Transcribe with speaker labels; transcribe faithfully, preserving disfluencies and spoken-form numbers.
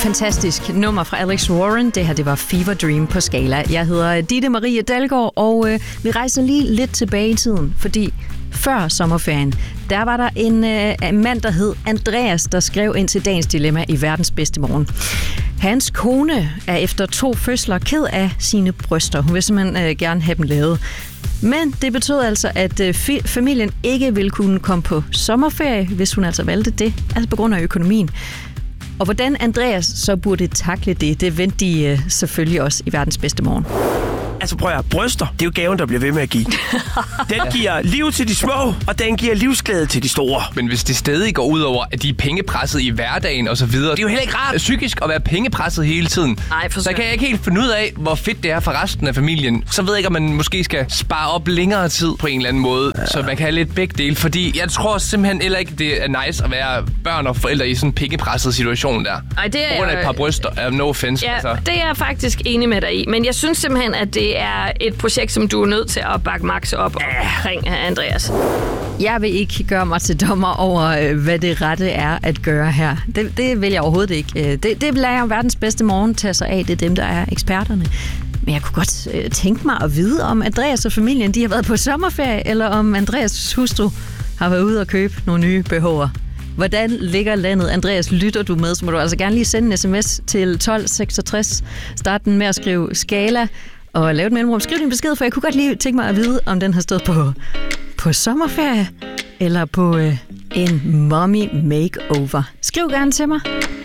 Speaker 1: Fantastisk nummer fra Alex Warren. Det her, det var Fever Dream på Skala. Jeg hedder Ditte Marie Dalgaard, og øh, vi rejser lige lidt tilbage i tiden, fordi før sommerferien, der var der en øh, mand, der hed Andreas, der skrev ind til dagens dilemma i Verdens Bedste Morgen. Hans kone er efter to fødsler ked af sine bryster. Hun vil simpelthen øh, gerne have dem lavet. Men det betød altså, at øh, fi- familien ikke ville kunne komme på sommerferie, hvis hun altså valgte det, altså på grund af økonomien. Og hvordan Andreas så burde takle det, det vendte de øh, selvfølgelig også i Verdens Bedste Morgen.
Speaker 2: Altså prøv at høre, bryster, det er jo gaven, der bliver ved med at give. Den giver liv til de små, og den giver livsglæde til de store.
Speaker 3: Men hvis det stadig går ud over, at de er pengepresset i hverdagen og så videre, det er jo heller ikke rart psykisk at være pengepresset hele tiden.
Speaker 1: Nej, for
Speaker 3: så kan jeg ikke helt finde ud af, hvor fedt det er for resten af familien. Så ved jeg ikke, om man måske skal spare op længere tid på en eller anden måde, ja. Så man kan have lidt begge dele. Fordi jeg tror simpelthen heller ikke, det er nice at være børn og forældre i sådan en pengepresset situation der.
Speaker 1: Ej, det er
Speaker 3: på grund af et par bryster. No offense.
Speaker 4: Ja,
Speaker 3: altså.
Speaker 4: det er jeg faktisk enig med dig i. Men jeg synes simpelthen, at det er et projekt, som du er nødt til at bakke Max op omkring, Andreas.
Speaker 1: Jeg vil ikke gøre mig til dommer over, hvad det rette er at gøre her. Det, det vil jeg overhovedet ikke. Det, det lader jeg Verdens Bedste Morgen tage sig af. Det er dem, der er eksperterne. Men jeg kunne godt øh, tænke mig at vide, om Andreas og familien de har været på sommerferie, eller om Andreas' hustru har været ude og købe nogle nye B H'er. Hvordan ligger landet? Andreas, lytter du med, så må du altså gerne lige sende en sms til tolv seksogtres. Start den med at skrive Skala og lave et mellemrum. Skriv din besked, for jeg kunne godt lige tænke mig at vide, om den har stået på, på sommerferie eller på øh, en mommy makeover. Skriv gerne til mig.